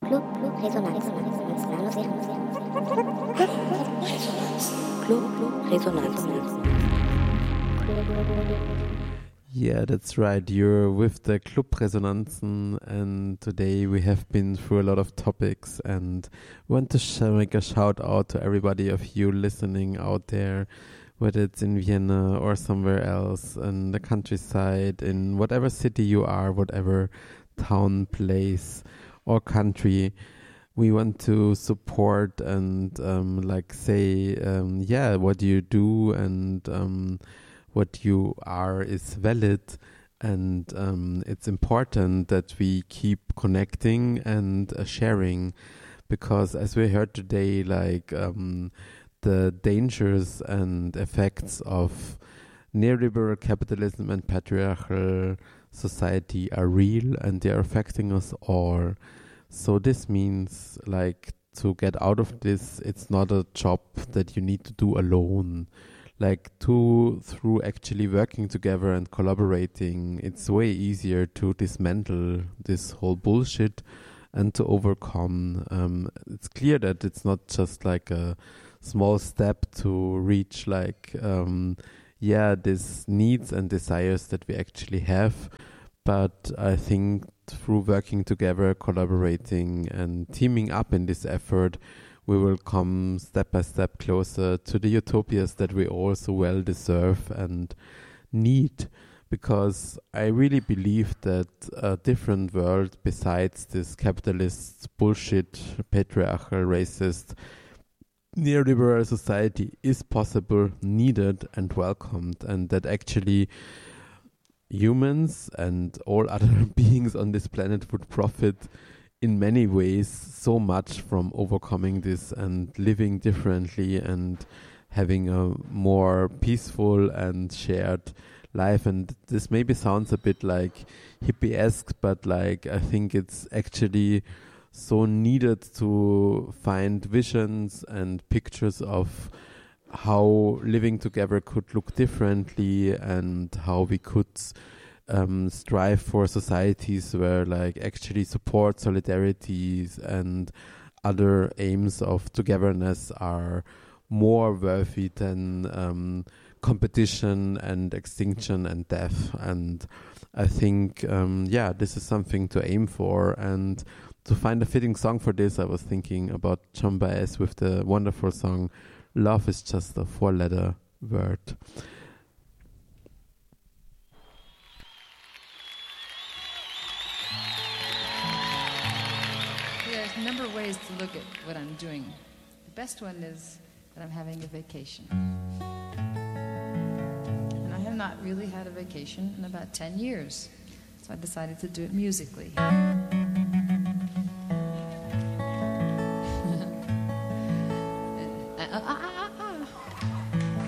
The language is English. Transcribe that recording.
Club Resonanz. Club Resonanz. Yeah, that's right. You're with the Club Resonanzen, and today we have been through a lot of topics, and want to make a shout out to everybody of you listening out there, whether it's in Vienna or somewhere else, in the countryside, in whatever city you are, whatever town, place, or country. We want to support and say, what you do and what you are is valid, and it's important that we keep connecting and sharing, because as we heard today, the dangers and effects of neoliberal capitalism and patriarchal society are real, and they are affecting us all. So this means, to get out of this, it's not a job that you need to do alone. Through actually working together and collaborating, it's way easier to dismantle this whole bullshit and to overcome. It's clear that it's not just like a small step to reach these needs and desires that we actually have, but I think through working together, collaborating and teaming up in this effort, we will come step by step closer to the utopias that we all so well deserve and need. Because I really believe that a different world besides this capitalist bullshit, patriarchal, racist, neoliberal society is possible, needed and welcomed, and that actually humans and all other beings on this planet would profit in many ways so much from overcoming this and living differently and having a more peaceful and shared life. And this maybe sounds a bit like hippie-esque, but I think it's actually so needed to find visions and pictures of how living together could look differently, and how we could strive for societies where actually support, solidarities and other aims of togetherness are more worthy than competition and extinction and death. And I think this is something to aim for. And to find a fitting song for this, I was thinking about John Baez with the wonderful song Love is Just a Four-Letter Word. There's a number of ways to look at what I'm doing. The best one is that I'm having a vacation. And I have not really had a vacation in about 10 years. So I decided to do it musically.